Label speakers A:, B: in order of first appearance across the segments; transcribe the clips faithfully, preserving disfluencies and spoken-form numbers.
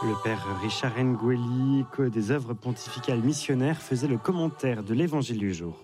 A: Le père Richard Ngueli, que des œuvres pontificales missionnaires, faisait le commentaire de l'évangile du jour.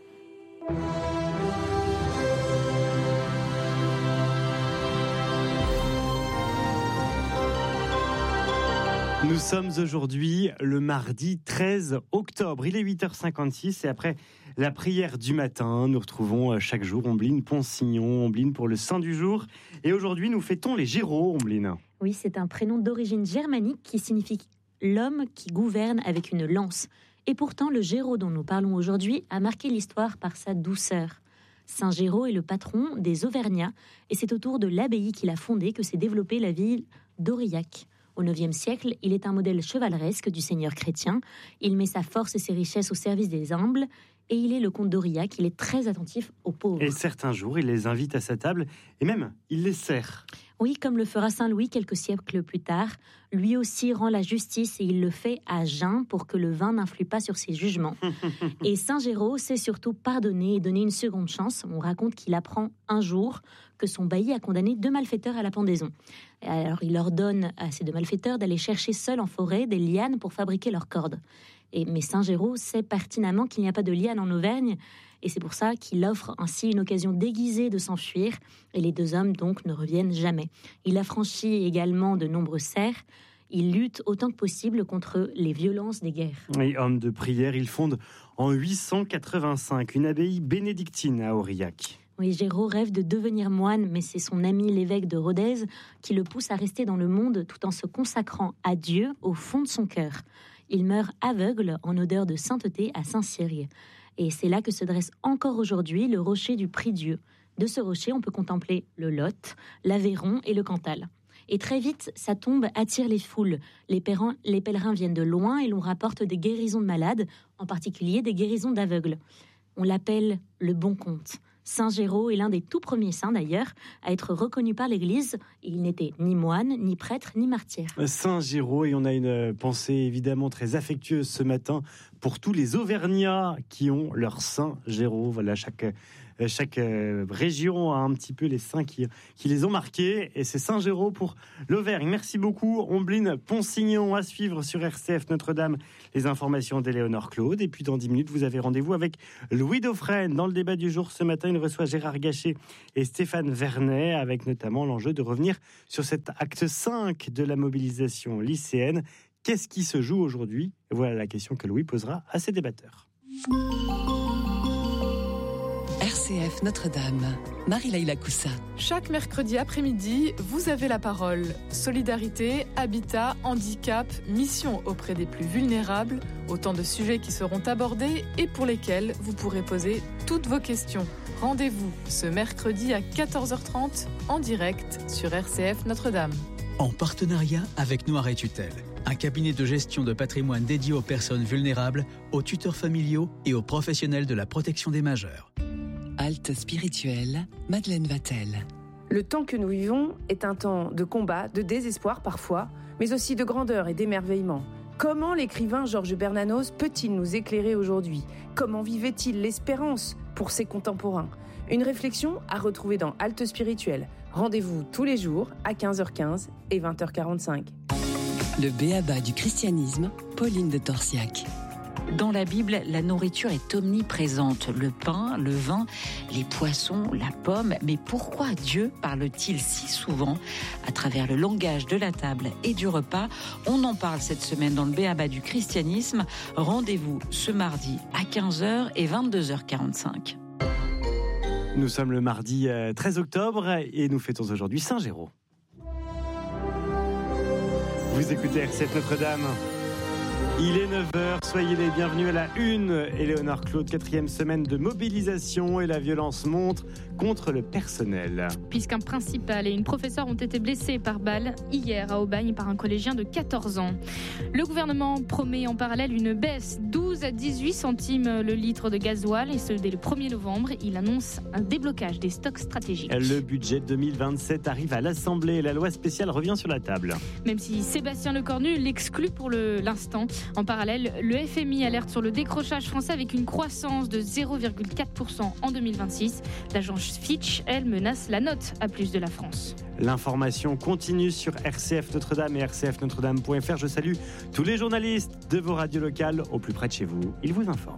A: Nous sommes aujourd'hui le mardi treize octobre. Il est huit heures cinquante-six et après la prière du matin, nous retrouvons chaque jour Ombline Ponsignon, Ombline pour le Saint du jour. Et aujourd'hui, nous fêtons les Géraud, Ombline.
B: Oui, c'est un prénom d'origine germanique qui signifie l'homme qui gouverne avec une lance. Et pourtant, le Géraud dont nous parlons aujourd'hui a marqué l'histoire par sa douceur. Saint Géraud est le patron des Auvergnats et c'est autour de l'abbaye qu'il a fondé que s'est développée la ville d'Aurillac. Au neuvième siècle, il est un modèle chevaleresque du seigneur chrétien. Il met sa force et ses richesses au service des humbles. Et il est le comte d'Aurillac, il est très attentif aux pauvres.
A: Et certains jours, il les invite à sa table et même, il les sert.
B: Oui, comme le fera Saint Louis quelques siècles plus tard. Lui aussi rend la justice et il le fait à jeun pour que le vin n'influe pas sur ses jugements. Et Saint Géraud sait surtout pardonner et donner une seconde chance. On raconte qu'il apprend un jour que son bailli a condamné deux malfaiteurs à la pendaison. Alors il ordonne à ces deux malfaiteurs d'aller chercher seuls en forêt des lianes pour fabriquer leurs cordes. Et, mais Saint Géraud sait pertinemment qu'il n'y a pas de lianes en Auvergne, et c'est pour ça qu'il offre ainsi une occasion déguisée de s'enfuir, et les deux hommes donc ne reviennent jamais. Il affranchit également de nombreux serfs, il lutte autant que possible contre les violences des guerres.
A: Et homme de prière, il fonde en huit cent quatre-vingt-cinq une abbaye bénédictine à Aurillac.
B: Oui, Géraud rêve de devenir moine, mais c'est son ami l'évêque de Rodez qui le pousse à rester dans le monde tout en se consacrant à Dieu au fond de son cœur. Il meurt aveugle en odeur de sainteté à Saint-Cyr. Et c'est là que se dresse encore aujourd'hui le rocher du Prie-Dieu. De ce rocher, on peut contempler le Lot, l'Aveyron et le Cantal. Et très vite, sa tombe attire les foules. Les pèlerins, les pèlerins viennent de loin et l'on rapporte des guérisons de malades, en particulier des guérisons d'aveugles. On l'appelle le bon comte. Saint Géraud est l'un des tout premiers saints d'ailleurs à être reconnu par l'Église. Il n'était ni moine, ni prêtre, ni martyr.
A: Saint Géraud, et on a une pensée évidemment très affectueuse ce matin pour tous les Auvergnats qui ont leur Saint Géraud. Voilà, chaque, chaque région a un petit peu les saints qui, qui les ont marqués. Et c'est Saint Géraud pour l'Auvergne. Merci beaucoup, Ombline Ponsignon. À suivre sur R C F Notre-Dame, les informations d'Éléonore Claude. Et puis dans dix minutes, vous avez rendez-vous avec Louis Dauphren. Dans le débat du jour ce matin, il reçoit Gérard Gachet et Stéphane Vernet, avec notamment l'enjeu de revenir sur cet acte cinq de la mobilisation lycéenne. Qu'est-ce qui se joue aujourd'hui ? Voilà la question que Louis posera à ses débatteurs.
C: R C F Notre-Dame, Marie-Laïla Coussa.
D: Chaque mercredi après-midi, vous avez la parole. Solidarité, habitat, handicap, mission auprès des plus vulnérables, autant de sujets qui seront abordés et pour lesquels vous pourrez poser toutes vos questions. Rendez-vous ce mercredi à quatorze heures trente en direct sur R C F Notre-Dame.
E: En partenariat avec Noiret Tutelle, un cabinet de gestion de patrimoine dédié aux personnes vulnérables, aux tuteurs familiaux et aux professionnels de la protection des majeurs.
C: Halte spirituelle, Madeleine Vatel.
F: Le temps que nous vivons est un temps de combat, de désespoir parfois, mais aussi de grandeur et d'émerveillement. Comment l'écrivain Georges Bernanos peut-il nous éclairer aujourd'hui ? Comment vivait-il l'espérance pour ses contemporains ? Une réflexion à retrouver dans Halte spirituelle. Rendez-vous tous les jours à quinze heures quinze et vingt heures quarante-cinq.
C: Le b.a.-ba du christianisme, Pauline de Torsiac.
G: Dans la Bible, la nourriture est omniprésente. Le pain, le vin, les poissons, la pomme. Mais pourquoi Dieu parle-t-il si souvent à travers le langage de la table et du repas ? On en parle cette semaine dans le b.a.-ba du christianisme. Rendez-vous ce mardi à quinze heures et vingt-deux heures quarante-cinq.
A: Nous sommes le mardi treize octobre et nous fêtons aujourd'hui Saint Géraud. Vous écoutez R C F Notre-Dame. Il est neuf heures, soyez les bienvenus à la une. Éléonore Claude, quatrième semaine de mobilisation et la violence monte contre le personnel.
H: Puisqu'un principal et une professeure ont été blessés par balle hier à Aubagne par un collégien de quatorze ans. Le gouvernement promet en parallèle une baisse douze à dix-huit centimes le litre de gasoil et ce dès le premier novembre. Il annonce un déblocage des stocks stratégiques.
A: Le budget deux mille vingt-sept arrive à l'Assemblée et la loi spéciale revient sur la table.
H: Même si Sébastien Lecornu l'exclut pour le, l'instant. En parallèle, le F M I alerte sur le décrochage français avec une croissance de zéro virgule quatre pour cent en deux mille vingt-six. L'agence Fitch, elle, menace la note à plus de la France.
A: L'information continue sur R C F Notre-Dame et r c f notre dame point f r. Je salue tous les journalistes de vos radios locales au plus près de chez vous. Ils vous informent.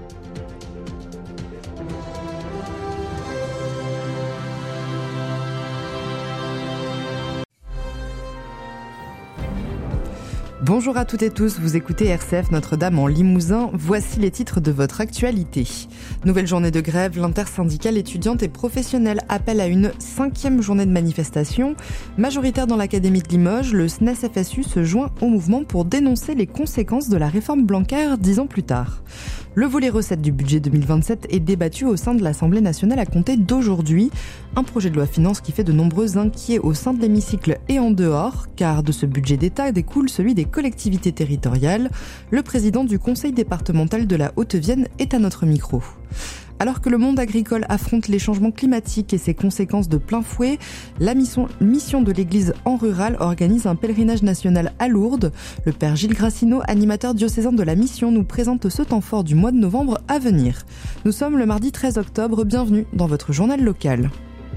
I: Bonjour à toutes et tous, vous écoutez R C F Notre-Dame en Limousin. Voici les titres de votre actualité. Nouvelle journée de grève, l'intersyndicale étudiante et professionnelle appelle à une cinquième journée de manifestation. Majoritaire dans l'Académie de Limoges, le S N E S F S U se joint au mouvement pour dénoncer les conséquences de la réforme Blanquer dix ans plus tard. Le volet recettes du budget deux mille vingt-sept est débattu au sein de l'Assemblée nationale à compter d'aujourd'hui. Un projet de loi finance qui fait de nombreux inquiets au sein de l'hémicycle et en dehors, car de ce budget d'État découle celui des collectivités territoriales. Le président du conseil départemental de la Haute-Vienne est à notre micro. Alors que le monde agricole affronte les changements climatiques et ses conséquences de plein fouet, la mission, mission de l'Église en rural organise un pèlerinage national à Lourdes. Le père Gilles Gracineau, animateur diocésain de la mission, nous présente ce temps fort du mois de novembre à venir. Nous sommes le mardi treize octobre, bienvenue dans votre journal local.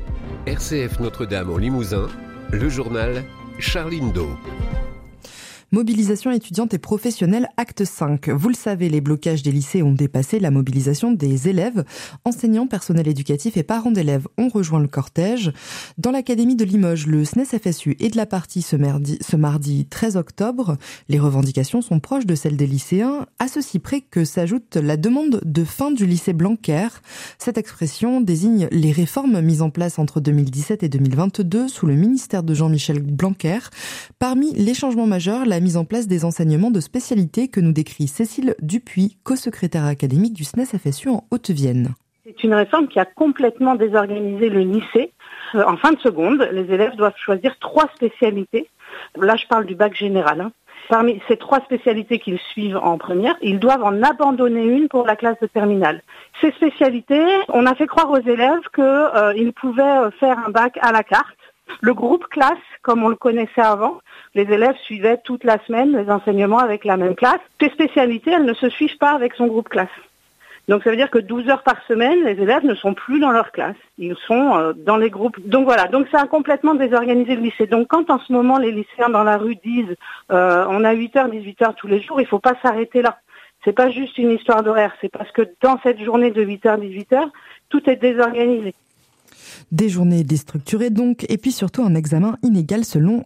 J: R C F Notre-Dame en Limousin, le journal Charline Do.
I: Mobilisation étudiante et professionnelle, acte cinq. Vous le savez, les blocages des lycées ont dépassé la mobilisation des élèves. Enseignants, personnel éducatif et parents d'élèves ont rejoint le cortège. Dans l'Académie de Limoges, le S N E S F S U est de la partie ce mardi, ce mardi treize octobre. Les revendications sont proches de celles des lycéens, à ceci près que s'ajoute la demande de fin du lycée Blanquer. Cette expression désigne les réformes mises en place entre deux mille dix-sept et deux mille vingt-deux sous le ministère de Jean-Michel Blanquer. Parmi les changements majeurs, la mise en place des enseignements de spécialité que nous décrit Cécile Dupuis, co-secrétaire académique du S N E S F S U en Haute-Vienne.
K: C'est une réforme qui a complètement désorganisé le lycée. En fin de seconde, les élèves doivent choisir trois spécialités. Là, je parle du bac général. Hein. Parmi ces trois spécialités qu'ils suivent en première, ils doivent en abandonner une pour la classe de terminale. Ces spécialités, on a fait croire aux élèves qu'ils euh, pouvaient faire un bac à la carte. Le groupe classe, comme on le connaissait avant, les élèves suivaient toute la semaine les enseignements avec la même classe. Ces spécialités, elles ne se suivent pas avec son groupe classe. Donc ça veut dire que douze heures par semaine, les élèves ne sont plus dans leur classe. Ils sont euh, dans les groupes. Donc voilà, donc ça a complètement désorganisé le lycée. Donc quand en ce moment les lycéens dans la rue disent euh, on a huit heures, dix-huit heures tous les jours, il ne faut pas s'arrêter là. C'est pas juste une histoire d'horaire, c'est parce que dans cette journée de huit heures, dix-huit heures, tout est désorganisé.
I: Des journées déstructurées donc, et puis surtout un examen inégal selon